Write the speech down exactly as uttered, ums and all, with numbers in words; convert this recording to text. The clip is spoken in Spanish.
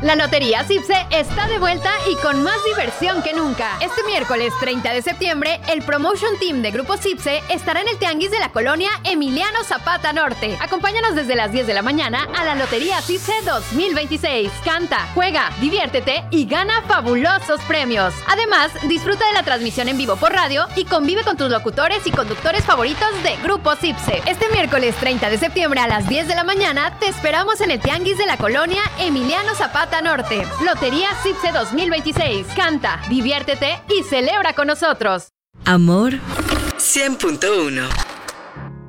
La Lotería Cipse está de vuelta y con más diversión que nunca. Este miércoles treinta de septiembre, el Promotion Team de Grupo Cipse estará en el Tianguis de la colonia Emiliano Zapata Norte. Acompáñanos desde las diez de la mañana a la Lotería Cipse dos mil veintiséis. Canta, juega, diviértete y gana fabulosos premios. Además, disfruta de la transmisión en vivo por radio y convive con tus locutores y conductores favoritos de Grupo Cipse. Este miércoles treinta de septiembre a las diez de la mañana te esperamos en el Tianguis de la colonia Emiliano Zapata Norte. Lotería Cipse dos mil veintiséis. Canta, diviértete y celebra con nosotros. Amor cien punto uno.